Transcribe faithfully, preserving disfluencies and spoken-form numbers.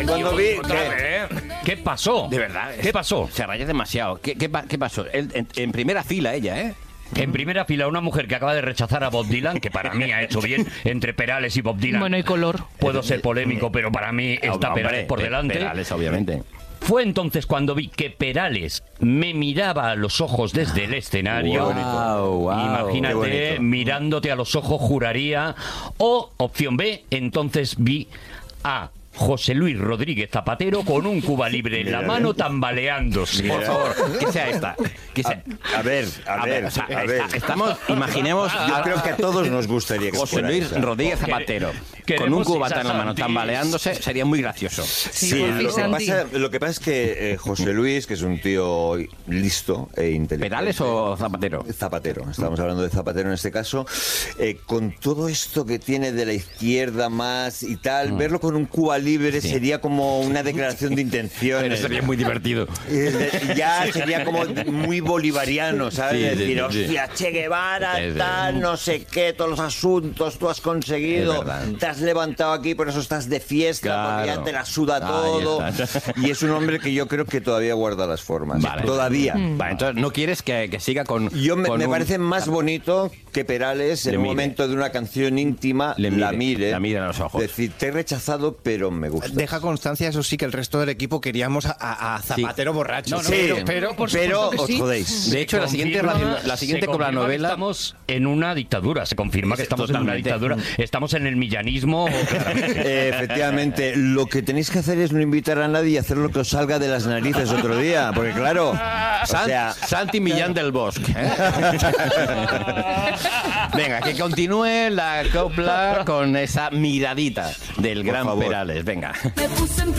Cuando vi ¿Qué, ¿Qué pasó? De verdad. ¿Qué pasó? Se raya demasiado. ¿Qué, qué, qué pasó? En, en, en primera fila ella, ¿eh? En primera fila, una mujer que acaba de rechazar a Bob Dylan, que para mí ha hecho bien, entre Perales y Bob Dylan. Bueno, y color. Puedo ser polémico, pero para mí está Hombre, Perales por delante. Perales, obviamente. Fue entonces cuando vi que Perales me miraba a los ojos desde el escenario. Wow, wow, Imagínate, mirándote a los ojos juraría. O, opción B, entonces vi a José Luis Rodríguez Zapatero con un Cuba Libre en la mano tambaleándose. Por favor, que sea esta. Que sea... A, a ver, a, A ver, ver, o sea, a ver. está- estamos, imaginemos, Yo creo que a todos nos gustaría que José fuera Luis esa. Rodríguez Zapatero con un Queremos cubata esa en la mano Santi. tambaleándose, sería muy gracioso. Sí, por fin, lo, que Santi. pasa, lo que pasa es que eh, José Luis, que es un tío listo e inteligente. ¿Perales o Zapatero? Zapatero, estamos hablando de Zapatero en este caso, eh, con todo esto que tiene de la izquierda más y tal, verlo con un Cuba Libre Sí. sería como una declaración de intenciones. Pero sería muy divertido. Eh, Ya sería como muy bolivariano, ¿sabes? Sí, sí, Decir, sí, sí. hostia, Che Guevara, Sí, sí. tal, no sé qué, todos los asuntos, tú has conseguido, Es verdad. te has levantado aquí, por eso estás de fiesta, porque Claro. ya te la suda Ahí todo. está. Y es un hombre que yo creo que todavía guarda las formas. Vale. Todavía. Vale, entonces no quieres que, que siga con. Yo me, con me un- parece más bonito que Perales en Le un mire. momento de una canción íntima Le la mire, mire. la mire a los ojos. Decir, te he rechazado, pero me gusta. Deja constancia, eso sí, que el resto del equipo queríamos a, a- a Zapatero borracho. No, no, Sí, pero, pero, por pero supuesto que os sí. jodéis. De hecho, la siguiente, Confirma- radio- la siguiente se con la confirma que novela. estamos en una dictadura. Se confirma que estamos en una Totalmente. dictadura. Estamos en el millanismo. claramente. Eh, efectivamente, lo que tenéis que hacer es no invitar a nadie y hacer lo que os salga de las narices otro día, porque claro, o San- sea, Santi Millán del Bosque. ¿eh? Venga, que continúe la copla con esa miradita del gran favor. Perales. Venga. Me puse en